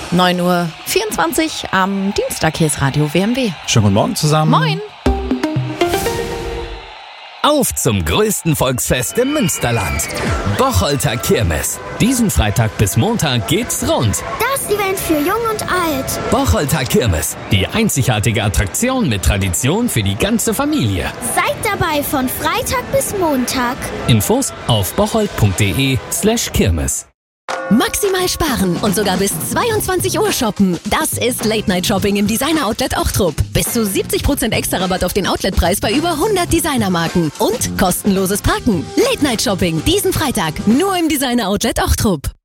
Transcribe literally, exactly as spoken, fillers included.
neun Uhr vierundzwanzig am Dienstag. Hier ist Radio W M W. Schönen guten Morgen zusammen. Moin. Auf zum größten Volksfest im Münsterland. Bocholter Kirmes. Diesen Freitag bis Montag geht's rund. Das Event für Jung und Alt. Bocholter Kirmes. Die einzigartige Attraktion mit Tradition für die ganze Familie. Seid dabei von Freitag bis Montag. Infos auf bocholt.de slash Kirmes. Maximal sparen und sogar bis zweiundzwanzig Uhr shoppen. Das ist Late-Night-Shopping im Designer-Outlet Ochtrup. Bis zu siebzig Prozent extra Rabatt auf den Outletpreis bei über hundert Designermarken. Und kostenloses Parken. Late-Night-Shopping diesen Freitag nur im Designer-Outlet Ochtrup.